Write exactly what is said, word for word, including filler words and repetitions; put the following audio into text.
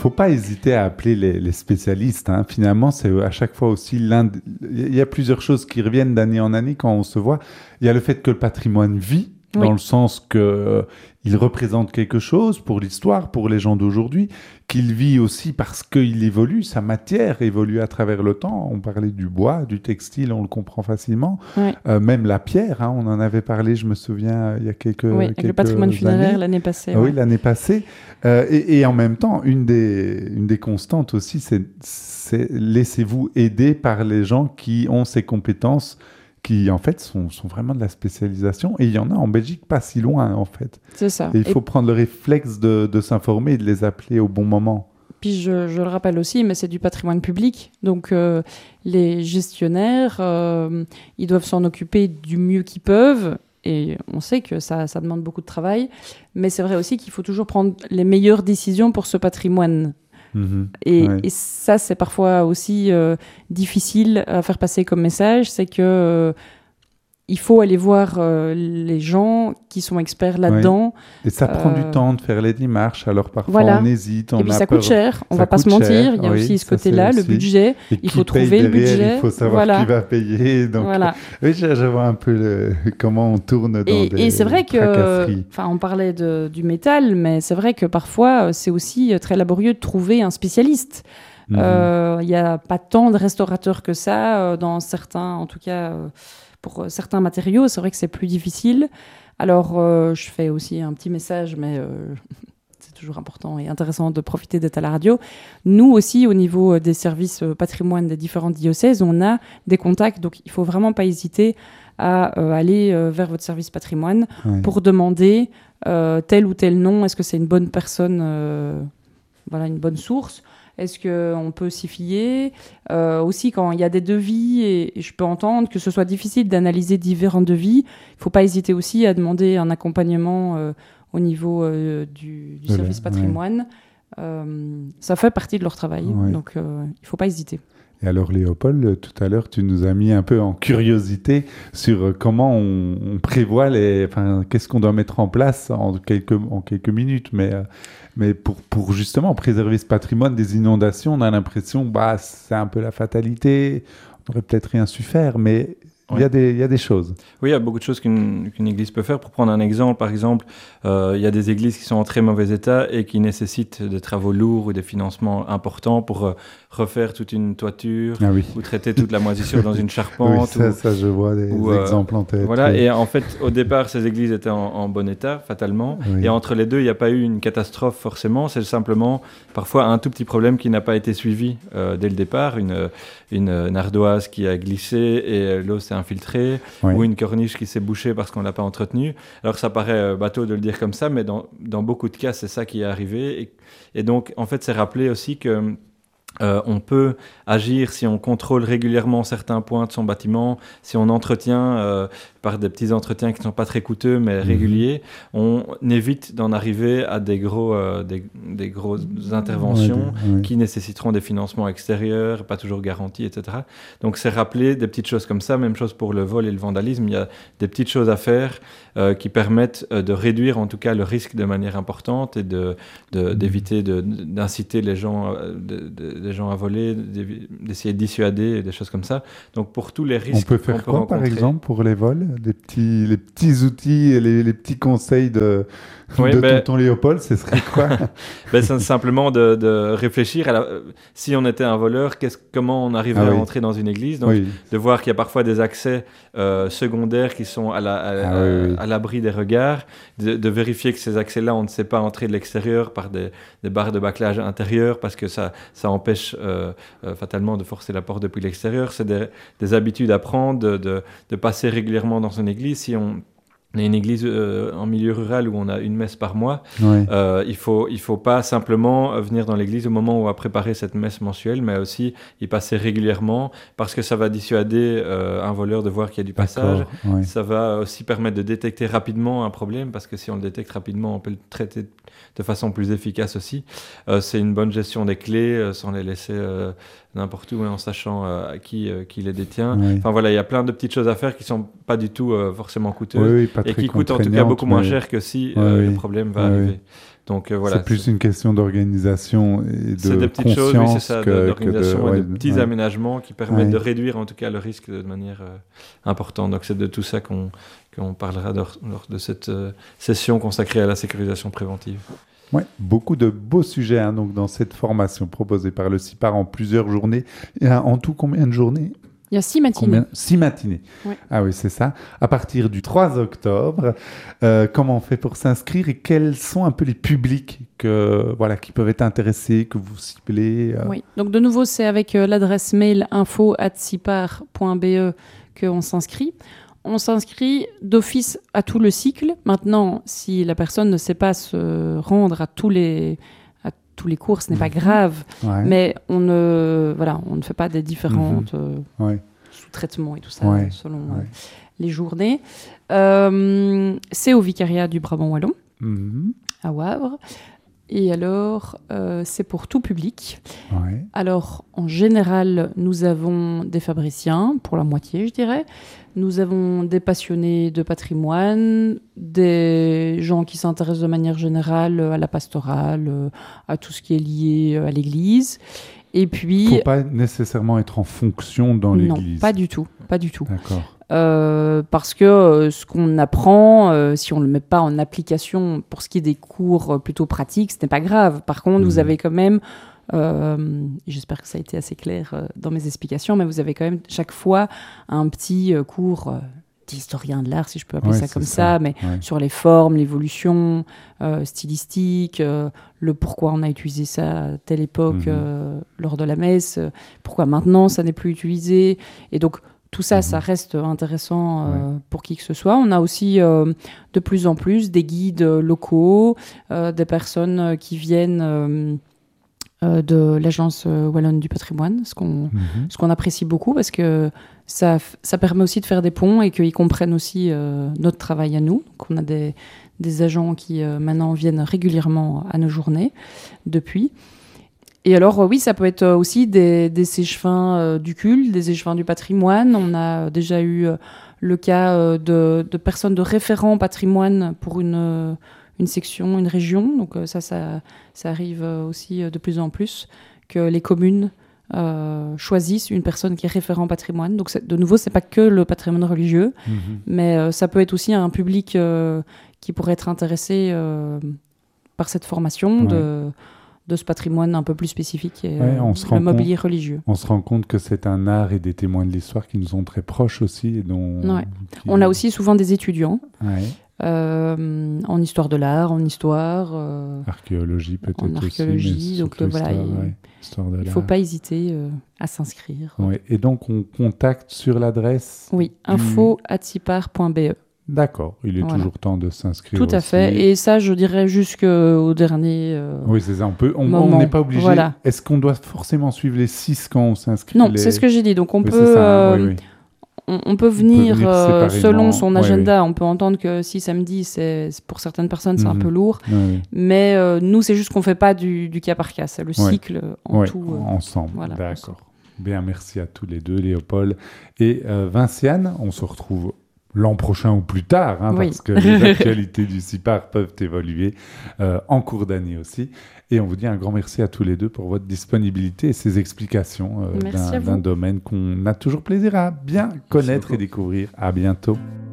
faut pas hésiter à appeler les, les spécialistes. Hein. Finalement, c'est à chaque fois aussi l'un. Il y a plusieurs choses qui reviennent d'année en année quand on se voit. Il y a le fait que le patrimoine vit, oui. dans le sens que euh, il représente quelque chose pour l'histoire, pour les gens d'aujourd'hui, qu'il vit aussi parce qu'il évolue, sa matière évolue à travers le temps. On parlait du bois, du textile, on le comprend facilement. Oui. Euh, même la pierre, hein, on en avait parlé, je me souviens, il y a quelques Oui, avec quelques le patrimoine funéraire années. l'année passée. Ah, ouais. Oui, l'année passée. Euh, et, et en même temps, une des, une des constantes aussi, c'est, c'est laissez-vous aider par les gens qui ont ces compétences qui, en fait, sont, sont vraiment de la spécialisation. Et il y en a en Belgique pas si loin, en fait. C'est ça. Et il faut et... prendre le réflexe de, de s'informer et de les appeler au bon moment. Puis je, je le rappelle aussi, mais c'est du patrimoine public. Donc euh, les gestionnaires, euh, ils doivent s'en occuper du mieux qu'ils peuvent. Et on sait que ça, ça demande beaucoup de travail. Mais c'est vrai aussi qu'il faut toujours prendre les meilleures décisions pour ce patrimoine. Mmh, et, ouais. et ça, c'est parfois aussi euh, difficile à faire passer comme message. C'est que euh, il faut aller voir euh, les gens qui sont experts là-dedans. Oui. Et ça prend euh... du temps de faire les démarches. Alors parfois, voilà. on hésite. On et puis a ça peur. coûte cher. On ne va pas se cher. mentir. Il y a oui, aussi ce côté-là, le aussi. budget. Et il faut trouver derrière, le budget. Il faut savoir voilà. qui va payer. Donc, voilà. Oui, je, je vois un peu le, comment on tourne dans et, des Et c'est vrai tracasseries. que... Enfin, on parlait de, du métal, mais c'est vrai que parfois, c'est aussi très laborieux de trouver un spécialiste. Il mmh. n'y euh, a pas tant de restaurateurs que ça, euh, dans certains, en tout cas euh, pour certains matériaux, c'est vrai que c'est plus difficile. Alors euh, je fais aussi un petit message, mais euh, c'est toujours important et intéressant de profiter d'être à la radio. Nous aussi, au niveau des services patrimoine des différents diocèses, on a des contacts, donc il ne faut vraiment pas hésiter à euh, aller euh, vers votre service patrimoine oui. pour demander euh, tel ou tel nom, est-ce que c'est une bonne personne, euh, voilà, une bonne source. Est-ce qu'on peut s'y fier ? euh, Aussi, quand il y a des devis, et, et je peux entendre que ce soit difficile d'analyser différents devis, il ne faut pas hésiter aussi à demander un accompagnement euh, au niveau euh, du, du service patrimoine. Ouais. Euh, ça fait partie de leur travail, ouais. donc euh, il ne faut pas hésiter. Et alors Léopold, tout à l'heure, tu nous as mis un peu en curiosité sur comment on, on prévoit les... Enfin, qu'est-ce qu'on doit mettre en place en quelques, en quelques minutes, mais... Euh, Mais pour, pour justement préserver ce patrimoine des inondations, on a l'impression que bah, c'est un peu la fatalité, on n'aurait peut-être rien su faire, mais il ouais. y, y a des choses. Oui, il y a beaucoup de choses qu'une, qu'une église peut faire. Pour prendre un exemple, par exemple, euh, il y a des églises qui sont en très mauvais état et qui nécessitent des travaux lourds ou des financements importants pour euh, refaire toute une toiture ah oui. ou traiter toute la moisissure dans une charpente. Oui, ça, ou, ça, je vois des ou, exemples euh, en tête. Voilà, oui. et en fait, au départ, ces églises étaient en, en bon état, fatalement. Oui. Et entre les deux, il n'y a pas eu une catastrophe forcément. C'est simplement parfois un tout petit problème qui n'a pas été suivi euh, dès le départ. Une, une, une ardoise qui a glissé et l'eau s'est infiltrée. Oui. Ou une corniche qui s'est bouchée parce qu'on ne l'a pas entretenue. Alors ça paraît bateau de le dire comme ça, mais dans, dans beaucoup de cas, c'est ça qui est arrivé. Et, et donc, en fait, c'est rappelé aussi que Euh, on peut agir si on contrôle régulièrement certains points de son bâtiment, si on entretient euh, par des petits entretiens qui ne sont pas très coûteux mais mmh. réguliers, on évite d'en arriver à des, gros, euh, des, des grosses interventions ouais, ouais. qui nécessiteront des financements extérieurs, pas toujours garantis, et cetera. Donc c'est rappeler des petites choses comme ça, même chose pour le vol et le vandalisme, il y a des petites choses à faire euh, qui permettent euh, de réduire en tout cas le risque de manière importante et de, de, d'éviter de, d'inciter les gens... Euh, de, de, des gens à voler, d'essayer de dissuader, des choses comme ça. Donc pour tous les risques on peut faire qu'on peut quoi rencontrer... par exemple pour les vols, les petits, les petits outils, et les, les petits conseils de, oui, de ben, tonton Léopold, ce serait quoi? ben, c'est simplement de, de réfléchir à la... si on était un voleur, qu'est-ce, comment on arriverait ah, oui. à entrer dans une église. Donc oui. de voir qu'il y a parfois des accès euh, secondaires qui sont à, la, à, ah, à, oui, oui. à l'abri des regards, de, de vérifier que ces accès-là, on ne sait pas entrer de l'extérieur par des, des barres de bâclage intérieures parce que ça, ça empêche euh, euh, fatalement de forcer la porte depuis l'extérieur. C'est des, des habitudes à prendre, de, de, de passer régulièrement dans une église. Si on On est une église euh, en milieu rural où on a une messe par mois. Ouais. Euh, il faut, il faut pas simplement venir dans l'église au moment où on va préparer cette messe mensuelle, mais aussi y passer régulièrement parce que ça va dissuader euh, un voleur de voir qu'il y a du passage. Ouais. Ça va aussi permettre de détecter rapidement un problème parce que si on le détecte rapidement, on peut le traiter de façon plus efficace aussi. Euh, c'est une bonne gestion des clés euh, sans les laisser euh, n'importe où, en sachant euh, à qui, euh, qui les détient. Oui. Enfin voilà, il y a plein de petites choses à faire qui ne sont pas du tout euh, forcément coûteuses oui, oui, pas et qui coûtent en tout cas beaucoup moins cher que si euh, oui, le problème va oui, arriver. Donc euh, voilà. C'est plus c'est... une question d'organisation et de c'est des petites conscience choses, oui, c'est ça, que, d'organisation que de, et ouais, de petits ouais. aménagements qui permettent ouais. de réduire en tout cas le risque de manière euh, importante. Donc c'est de tout ça qu'on, qu'on parlera lors, lors de cette euh, session consacrée à la sécurisation préventive. Oui, beaucoup de beaux sujets hein, donc dans cette formation proposée par le CIPAR en plusieurs journées. Il y a en tout combien de journées ? Il y a six matinées. Combien ? Six matinées. Oui. Ah oui, c'est ça. À partir du trois octobre, euh, comment on fait pour s'inscrire et quels sont un peu les publics que, voilà, qui peuvent être intéressés, que vous ciblez euh... Oui, donc de nouveau, c'est avec euh, l'adresse mail info arobase cipar point b e qu'on s'inscrit. On s'inscrit d'office à tout le cycle. Maintenant, si la personne ne sait pas se rendre à tous les, à tous les cours, ce n'est pas grave. Ouais. Mais on ne, voilà, on ne fait pas des différentes mmh. euh, ouais. sous-traitements et tout ça ouais. selon ouais. euh, les journées. Euh, c'est au vicariat du Brabant Wallon, mmh. à Wavre. Et alors, euh, c'est pour tout public. Ouais. Alors, en général, nous avons des fabriciens, pour la moitié, je dirais. Nous avons des passionnés de patrimoine, des gens qui s'intéressent de manière générale à la pastorale, à tout ce qui est lié à l'Église. Et puis... Il ne faut pas nécessairement être en fonction dans l'Église. Non, pas du tout, pas du tout. D'accord. Euh, parce que euh, ce qu'on apprend, euh, si on ne le met pas en application pour ce qui est des cours euh, plutôt pratiques, ce n'est pas grave. Par contre, mmh. vous avez quand même, euh, j'espère que ça a été assez clair euh, dans mes explications, mais vous avez quand même chaque fois un petit euh, cours euh, d'historien de l'art, si je peux appeler ouais, ça comme ça, ça, mais ouais. sur les formes, l'évolution euh, stylistique, euh, le pourquoi on a utilisé ça à telle époque mmh. euh, lors de la messe, euh, pourquoi maintenant ça n'est plus utilisé. Et donc, tout ça, mmh. ça reste intéressant euh, ouais. pour qui que ce soit. On a aussi euh, de plus en plus des guides locaux, euh, des personnes qui viennent euh, euh, de l'Agence Wallonne du patrimoine, ce qu'on, mmh. ce qu'on apprécie beaucoup parce que ça, ça permet aussi de faire des ponts et qu'ils comprennent aussi euh, notre travail à nous. Donc on a des, des agents qui euh, maintenant viennent régulièrement à nos journées depuis. Et alors, oui, ça peut être aussi des, des échevins euh, du culte, des échevins du patrimoine. On a déjà eu euh, le cas euh, de, de personnes de référents patrimoine pour une, euh, une section, une région. Donc euh, ça, ça, ça arrive euh, aussi euh, de plus en plus, que les communes euh, choisissent une personne qui est référent patrimoine. Donc de nouveau, ce n'est pas que le patrimoine religieux, mmh. mais euh, ça peut être aussi un public euh, qui pourrait être intéressé euh, par cette formation ouais. de... de ce patrimoine un peu plus spécifique et ouais, on euh, se le mobilier compte, religieux. On se rend compte que c'est un art et des témoins de l'histoire qui nous sont très proches aussi. Et dont, ouais. qui... On a aussi souvent des étudiants ouais. euh, en histoire de l'art, en histoire... Euh, archéologie peut-être en archéologie, aussi. Donc euh, voilà, histoire, il ne ouais, faut pas hésiter euh, à s'inscrire. Ouais. Et donc on contacte sur l'adresse Oui, du... info arobase cipar point b e. D'accord, il est voilà. toujours temps de s'inscrire. Tout à aussi. fait, et ça, je dirais jusqu'au dernier. Euh, oui, c'est ça. On peut, on, on n'est pas obligé. Voilà. Est-ce qu'on doit forcément suivre les six quand on s'inscrit ? Non, les... c'est ce que j'ai dit. Donc on oui, peut, ça, hein. euh, oui, oui. On, on peut venir, on peut venir euh, selon son agenda. Oui, oui. On peut entendre que si samedi, c'est pour certaines personnes, c'est mmh. un peu lourd. Oui, oui. Mais euh, nous, c'est juste qu'on fait pas du, du cas par cas. C'est le oui. cycle en oui, tout. Euh, ensemble. Voilà, D'accord. ensemble. Bien, merci à tous les deux, Léopold et euh, Vinciane. On se retrouve l'an prochain ou plus tard, hein, oui. parce que les actualités du CIPAR peuvent évoluer euh, en cours d'année aussi. Et on vous dit un grand merci à tous les deux pour votre disponibilité et ces explications euh, d'un, d'un domaine qu'on a toujours plaisir à bien connaître et découvrir. À bientôt.